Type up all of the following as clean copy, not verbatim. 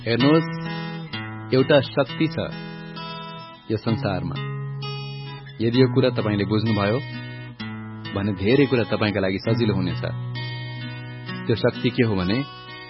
हेर्नुहोस्, एउटा शक्ति छ यो संसारमा। यदि यो कुरा तपाईले बुझ्नुभयो भने धेरै कुरा तपाईका लागि सजिलो हुनेछ। त्यो शक्ति के हो भने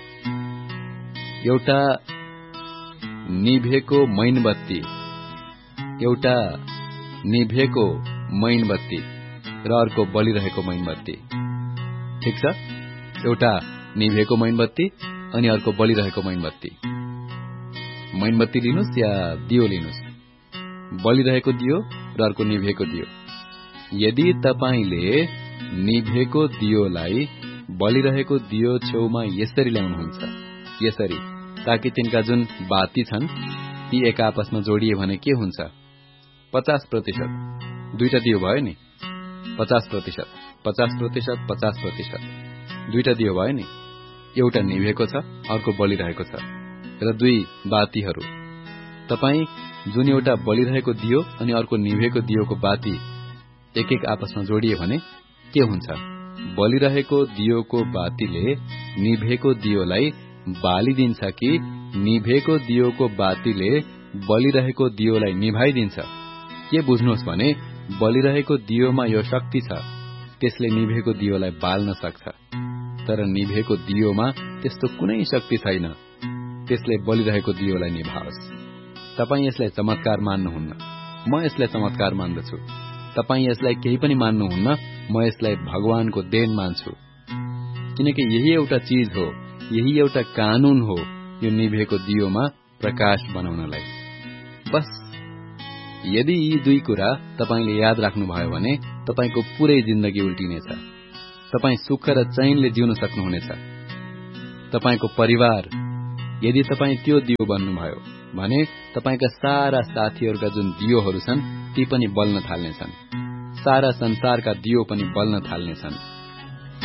एउटा निभेको मैनबत्ती, एउटा निभेको मैनबत्ती र अर्को बलिरहेको मैनबत्ती। ठीक छ, एउटा निभेको मैनबत्ती अनि अर्को बलिरहेको मैनबत्ती। मैनबत्ती लिनुस् या दियो लिनुस्, बलिरहेको दियो र अर्को निभेको दियो। यदि तपाईले निभेको दियोलाई बलिरहेको दियो छेउमा यसरी ल्याउनुहुन्छ, यसरी, ताकि तिनका जुन बाती छन् ती एक आपसमा जोडिए भने के हुन्छ? 50%। दुईटा दियो भयो नि, 50%, 50%, 50%। दुईटा दियो भयो नि, एउटा निभेको छ अर्को बलिरहेको छ र दुई बातीहरू। तपाई जुन एउटा बलिरहेको दियो अनि अर्को निभेको दियोको बाती एक एक आपसमा जोडिए भने के हुन्छ? बलिरहेको दियोको बातीले निभेको दियोलाई बालिदिन्छ कि निभेको दियोको बातीले बलिरहेको दियोलाई निभाइदिन्छ? के बुझ्नुहोस् भने बलिरहेको दियोमा यो शक्ति छ, त्यसले निभेको दियोलाई बाल्न सक्छ। तर निभेको दियोमा त्यस्तो कुनै शक्ति छैन, त्यसले बलिरहेको दियोलाई निभाओस्। तपाई यसलाई चमत्कार मान्नुहुन्न, म यसलाई चमत्कार मान्दछु। तपाई यसलाई केही पनि मान्नुहुन्न, म यसलाई भगवानको देन मान्छु। किनकि यही एउटा चीज हो, यही एउटा कानून हो यो निभेको दियोमा प्रकाश बनाउनलाई। बस यदि यी दुई कुरा तपाईले याद राख्नुभयो भने तपाईको पूरै जिन्दगी उल्टिनेछ। तपाई सुख र चैनले जिउन सक्नुहुनेछ। तपाईको परिवार, यदि तपाई त्यो दियो बन्नुभयो भने तपाईका सारा साथीहरूका जुन दियोहरू छन् ती पनि बल्न थाल्नेछन्। सारा संसारका दियो पनि बल्न थाल्नेछन्।